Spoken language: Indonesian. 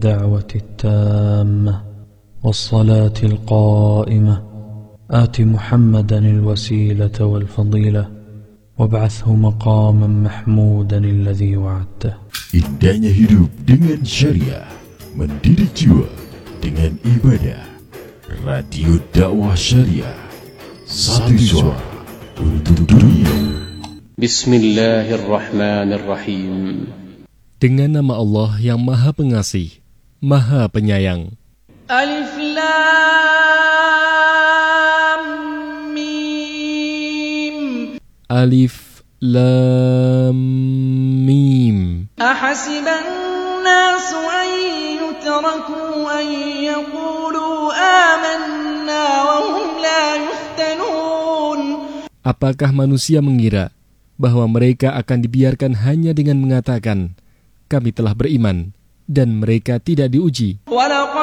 دعوة التامة والصلاة القائمة آت محمدا الوسيلة والفضيلة وابعثه مقاما محمودا الذي وعدته. Indahnya hidup dengan syariah, mendidik jiwa dengan ibadah. Radio Dakwah Syariah, satu suara untuk dunia. Bismillahirrahmanirrahim. Dengan nama Allah yang Maha Pengasih, Maha Penyayang. Alif Lam Mim. Alif Lam Mim. Ahasiban nasu an yutraku an yaqulu amanna wa hum la yuftanun. Apakah manusia mengira bahwa mereka akan dibiarkan hanya dengan mengatakan, kami telah beriman, dan mereka tidak diuji?